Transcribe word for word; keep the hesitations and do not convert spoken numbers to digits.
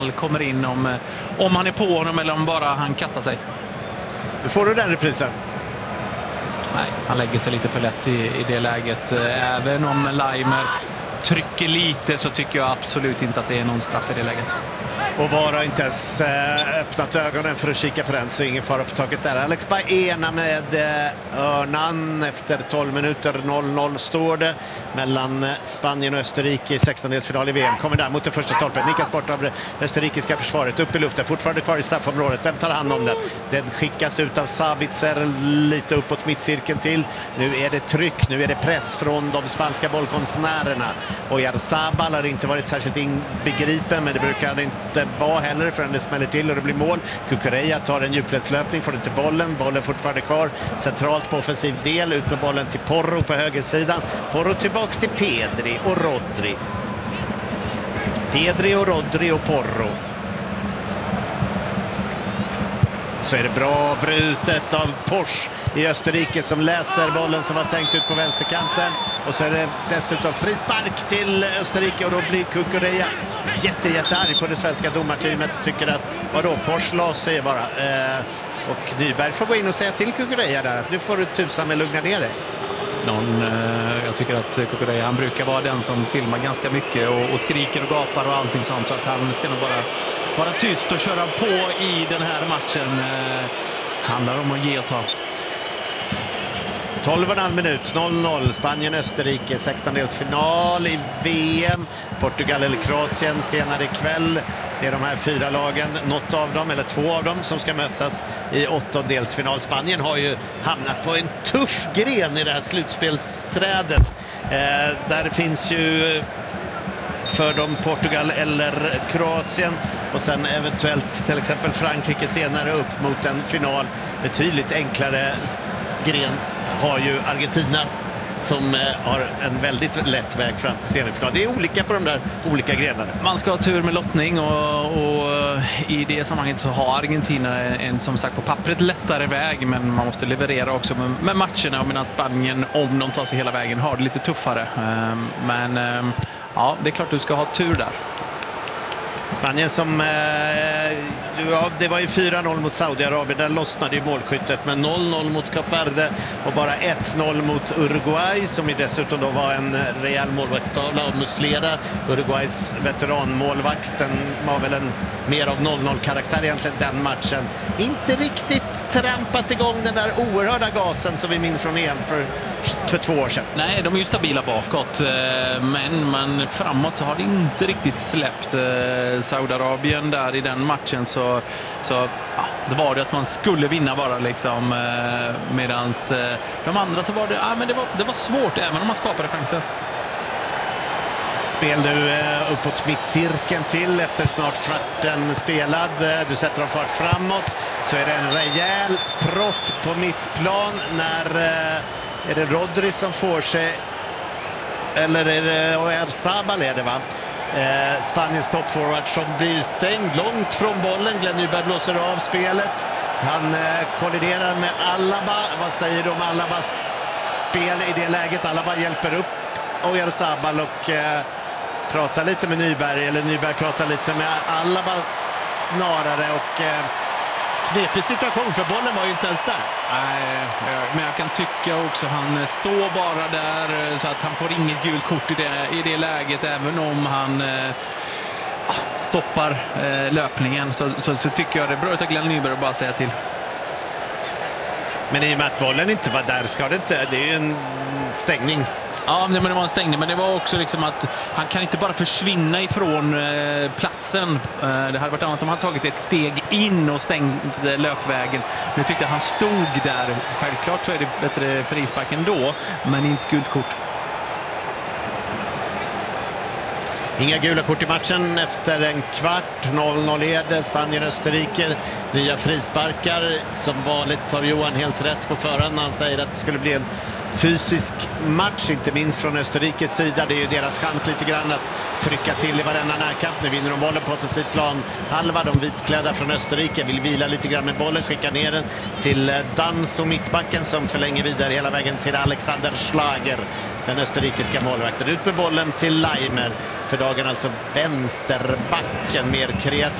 kommer in om, om han är på honom eller om bara han kastar sig. Nu får du den reprisen. Nej, han lägger sig lite för lätt i, i det läget. Även om Laimer trycker lite så tycker jag absolut inte att det är någon straff i det läget. Och var har inte ens äh, öppnat ögonen för att kika på den, så ingen fara på taket där. Alex Baena med äh, Örnan efter tolv minuter. noll noll står det mellan Spanien och Österrike i sextondelsfinal i V M. Kommer där mot det första stolpet. Nickas bort av österrikiska försvaret. Upp i luften, fortfarande kvar i straffområdet. Vem tar hand om den? Den skickas ut av Sabitzer lite uppåt mittcirkeln till. Nu är det tryck, nu är det press från de spanska bollkonstnärerna. Och Jarzabal har inte varit särskilt inbegripen, men det brukar inte var heller förrän det smäller till och det blir mål. Cucurella tar en djupledslöpning, får inte bollen. Bollen fortfarande kvar centralt på offensiv del. Ut med bollen till Porro på högersidan. Porro tillbaks till Pedri och Rodri. Pedri och Rodri och Porro. Så är det bra brutet av Porsche i Österrike som läser bollen som var tänkt ut på vänsterkanten. Och så är det dessutom frispark till Österrike och då blir Cucurella jätte, jättearg på det svenska domarteamet. Tycker att, vadå, Porsche la sig bara. Eh, och Nyberg får gå in och säga till Cucurella där att nu får du tusan med lugna ner dig. Någon, eh, jag tycker att Cucurella, han brukar vara den som filmar ganska mycket och, och skriker och gapar och allting sånt, så att han ska nog bara vara tyst och köra på i den här matchen. Eh, handlar om att ge och ta. tolv och en halv minut, noll noll. Spanien-Österrike, sextondelsfinal i V M. Portugal eller Kroatien senare ikväll. Det är de här fyra lagen, något av dem, eller två av dem, som ska mötas i åttondelsfinal. Spanien har ju hamnat på en tuff gren i det här slutspelsträdet. Eh, där finns ju för dem Portugal eller Kroatien och sen eventuellt till exempel Frankrike senare upp mot en final. Betydligt enklare gren har ju Argentina som har en väldigt lätt väg fram till semifinal. Det är olika på de där olika grenarna. Man ska ha tur med lottning och, och i det sammanhanget så har Argentina en, som sagt, på pappret lättare väg, men man måste leverera också med, med matcherna, och medan Spanien, om de tar sig hela vägen, har det lite tuffare. Men ja, det är klart du ska ha tur där. Spanien som, eh, ja, det var ju fyra noll mot Saudiarabien, där lossnade ju målskyttet, men noll noll mot Kap Verde och bara ett noll mot Uruguay, som ju dessutom då var en rejäl målvaktstavla av Muslera. Uruguays veteranmålvakt, den var väl en mer av noll noll-karaktär egentligen den matchen. Inte riktigt trampat igång den där oerhörda gasen som vi minns från E M för, för två år sedan. Nej, de är ju stabila bakåt, men man, framåt så har det inte riktigt släppt. Saudiarabien där i den matchen så, så ja, det var det att man skulle vinna bara liksom, eh, medans eh, de andra så var det, ja, men det var, det var svårt även om man skapade chanser. Spel nu eh, uppåt mittcirkeln till efter snart kvarten spelad. Du sätter dem fart framåt, så är det en rejäl propp på mittplan när eh, är det Rodri som får sig, eller är det Jarzabal är det va? Eh, Spaniens toppforward som blir stängd långt från bollen. Glenn Nyberg blåser av spelet. Han eh, kolliderar med Alaba. Vad säger du om Alabas spel i det läget? Alaba hjälper upp och Jarzabal och eh, pratar lite med Nyberg, eller Nyberg pratar lite med Alaba snarare, och eh, knepig situation för bollen var ju inte ens där. Nej, men jag kan tycka också han står bara där så att han får inget gult kort i det, i det läget, även om han eh, stoppar eh, löpningen, så, så, så tycker jag det är bra att Glenn Nyberg bara säga till. Men i och med att bollen inte var där ska det inte, det är ju en stängning. Ja, men det var en stängning, men det var också liksom att han kan inte bara försvinna ifrån eh, platsen. Eh, det hade varit annat om han tagit ett steg in och stängt eh, löpvägen. Men jag tyckte att han stod där. Självklart så är det bättre frispark ändå, men inte gult kort. Inga gula kort i matchen efter en kvart. noll noll leder Spanien-Österrike. Nya frisparkar. Som vanligt tar Johan helt rätt på förhand när han säger att det skulle bli en fysisk match, inte minst från Österrikes sida. Det är ju deras chans lite grann att trycka till i varenda närkamp. Nu vinner de bollen på offensiv plan halva. De vitklädda från Österrike vill vila lite grann med bollen, skicka ner den till Dans och mittbacken som förlänger vidare hela vägen till Alexander Schlager, den österrikiska målvakten. Ut med bollen till Leimer, för dagen alltså vänsterbacken, mer kreativ.